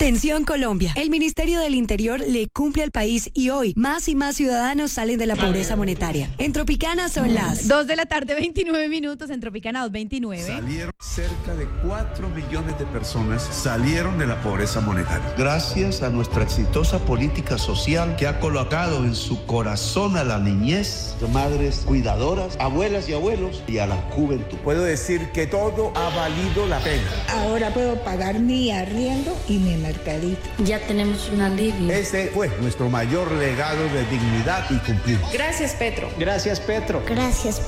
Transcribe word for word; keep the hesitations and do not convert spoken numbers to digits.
Atención Colombia, el Ministerio del Interior le cumple al país y hoy más y más ciudadanos salen de la pobreza monetaria. En Tropicana son las dos de la tarde, veintinueve minutos, en Tropicana dos veintinueve. Salieron cerca de cuatro millones de personas salieron de la pobreza monetaria. Gracias a nuestra exitosa política social que ha colocado en su corazón a la niñez, madres cuidadoras, abuelas y abuelos y a la juventud. Puedo decir que todo ha valido la pena. Ahora puedo pagar mi arriendo y mi mercadito. Ya tenemos un alivio. Ese fue nuestro mayor legado de dignidad y cumplimos. Gracias, Petro. Gracias, Petro. Gracias,